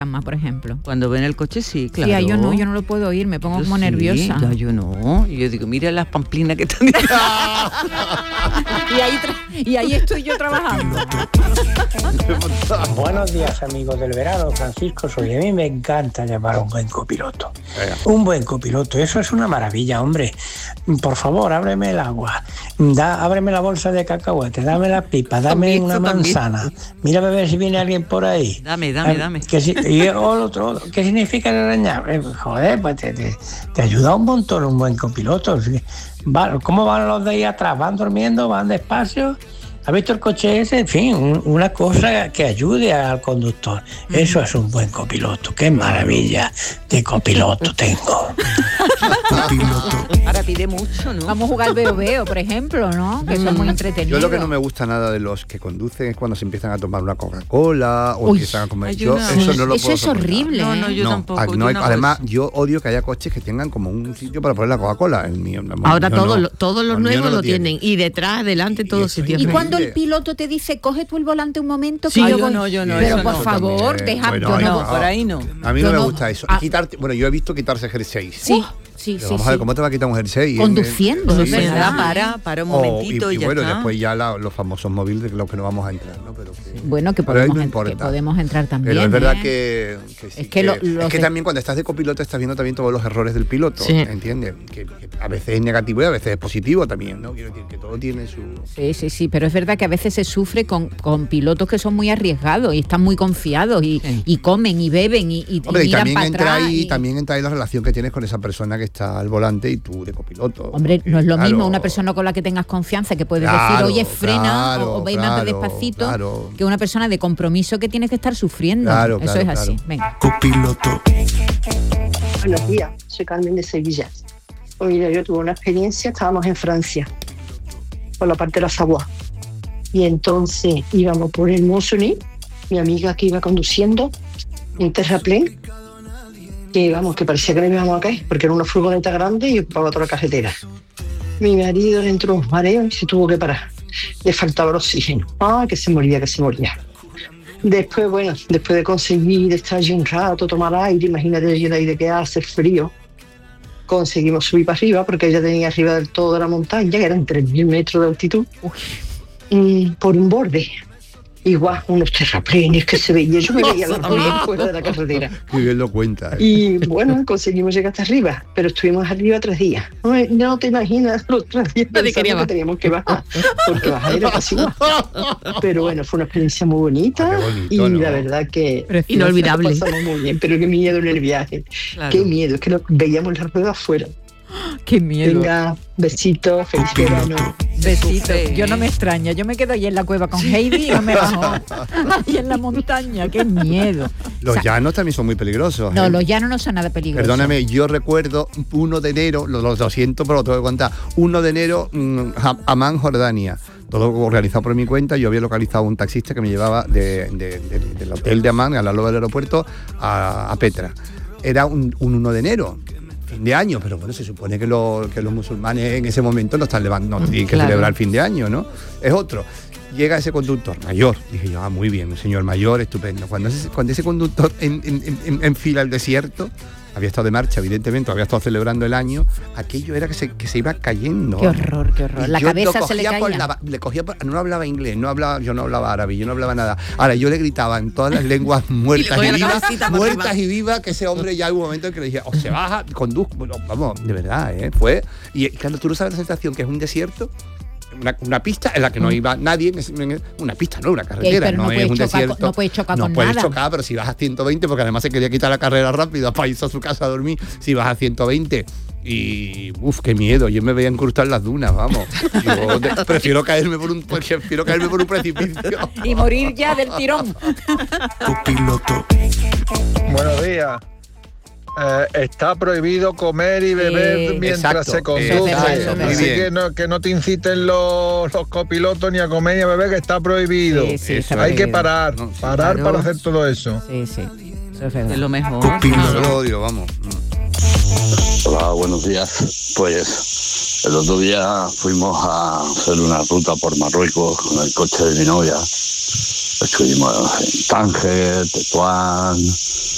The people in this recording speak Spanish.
por ejemplo. Cuando ven el coche, sí, claro. Sí, yo no lo puedo oír, me pongo como nerviosa. Ya, yo no. Y yo digo, mira las pamplinas que están. y ahí estoy yo trabajando. Buenos días, amigos del verano. Francisco soy. A mí me encanta llamar a un buen copiloto. Un buen copiloto, eso es una maravilla, hombre. Por favor, ábreme el agua. Ábreme la bolsa de cacahuete, dame la pipa, dame una manzana. Mira a ver si viene alguien por ahí. Dame. Y el otro, ¿qué significa arañar? Joder, pues te ayuda un montón un buen copiloto. ¿Cómo van los de ahí atrás? ¿Van durmiendo? ¿Van despacio? ¿Ha visto el coche ese? En fin, una cosa que ayude al conductor. Eso es un buen copiloto. ¡Qué maravilla de copiloto tengo! Ahora pide mucho, ¿no? Vamos a jugar veo, por ejemplo, ¿no? Que eso es muy entretenido. Yo lo que no me gusta nada de los que conducen es cuando se empiezan a tomar una Coca-Cola o empiezan a comer. Eso no lo puedo es horrible. No, yo tampoco. Además, yo odio que haya coches que tengan como un sitio para poner la Coca-Cola. El mío, ahora todos los nuevos lo tienen. Y detrás, adelante, todo se tiene. ¿Y cuando el piloto te dice, coge tú el volante un momento? Sí, yo no. Pero por favor, deja... No, por ahí no. A mí no me gusta eso. Quitarte, bueno, yo he visto quitarse jerseys. Sí. Vamos a ver, ¿cómo te va a quitar un jersey? Conduciendo, es verdad. Para un momentito y ya bueno, está. después ya los famosos móviles de los que no vamos a entrar, ¿no? Pero bueno, que podemos entrar también. Pero es verdad que sí, es que también cuando estás de copiloto estás viendo también todos los errores del piloto, ¿entiendes? Que a veces es negativo y a veces es positivo también, ¿no? Quiero decir que todo tiene su... Sí, pero es verdad que a veces se sufre con pilotos que son muy arriesgados y están muy confiados y comen y beben y miran para atrás. También entra ahí la relación que tienes con esa persona que está al volante y tú de copiloto. Hombre, no es lo mismo una persona con la que tengas confianza que puedes decir, oye, frena o ve más despacito, que una persona de compromiso que tienes que estar sufriendo. Eso es así. Venga. Copiloto. Buenos días, soy Carmen de Sevilla. Pues mira, yo tuve una experiencia, estábamos en Francia, por la parte de la Savoie. Y entonces íbamos por el Mont-Cenis, mi amiga que iba conduciendo, un terraplén, que parecía que no íbamos a caer, porque era una furgoneta grande y ocupaba toda la carretera. Mi marido le entró unos mareos y se tuvo que parar. Le faltaba el oxígeno. Que se moría. Después de conseguir estar allí un rato, tomar aire, imagínate el aire que hace, frío, conseguimos subir para arriba, porque ella tenía arriba del todo de la montaña, que eran 3.000 metros de altitud, por un borde. Igual, unos terraplenes que se veía, yo me veía los ruidos fuera de la carretera. Qué bien lo cuenta. Y bueno, conseguimos llegar hasta arriba, pero estuvimos arriba 3 días. No te imaginas los 3 días pensando que teníamos que bajar, porque bajar era casi igual. Pero bueno, fue una experiencia muy bonita bonito, y la verdad que inolvidable. Pasamos muy bien, pero qué miedo en el viaje. Claro. Qué miedo, es que veíamos las ruedas afuera. Qué miedo. Venga, besitos, feliz verano. Besitos. Yo no me extraña, yo me quedo ahí en la cueva con Heidi y no me bajo. Ahí en la montaña, qué miedo. Los llanos también son muy peligrosos. No, los llanos no son nada peligrosos. Perdóname, yo recuerdo 1 de enero, lo siento, pero lo tengo que contar. 1 de enero, Amán, Jordania. Todo organizado por mi cuenta. Yo había localizado un taxista que me llevaba del hotel de Amán, al lado del aeropuerto, a Petra. Era un 1 de enero. Fin de año, pero bueno, se supone que los musulmanes en ese momento no están no tienen que celebrar el fin de año, ¿no? Es otro. Llega ese conductor mayor, dije yo, muy bien, un señor mayor, estupendo. Cuando ese conductor enfila el desierto, había estado de marcha, evidentemente, había estado celebrando el año, aquello era que se iba cayendo. Qué horror. La cabeza se le caía. Le cogía no hablaba inglés, yo no hablaba árabe, yo no hablaba nada. Ahora yo le gritaba en todas las lenguas muertas y vivas, que ese hombre ya hubo un momento en que le dije, o se baja, conduzco, bueno, vamos, de verdad, fue. Y claro, tú no sabes la sensación que es un desierto. Una pista en la que no iba nadie, una pista, no una carretera, no es un desierto. No puedes chocar con nada. No puedes chocar, pero si vas a 120, porque además se quería quitar la carrera rápida para irse a su casa a dormir, si vas a 120 y qué miedo, yo me veía incrustar las dunas, vamos. Yo prefiero caerme por un precipicio. Y morir ya del tirón. Copiloto. Buenos días. Está prohibido comer y beber mientras se conduce. Así que no te inciten los copilotos ni a comer ni a beber, que está prohibido. Hay que parar para hacer todo eso. Sí. Eso es lo mejor. Lo odio, vamos. Hola, buenos días. Pues el otro día fuimos a hacer una ruta por Marruecos con el coche de mi novia. Estuvimos en Tánger, Tetuán,